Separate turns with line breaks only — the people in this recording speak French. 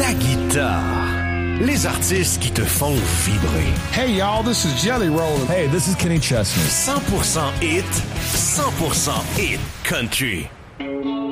la guitare. Les artistes qui te font vibrer.
Hey y'all, this is Jelly Roll.
Hey, this is Kenny Chesney.
100% hit, 100% hit country.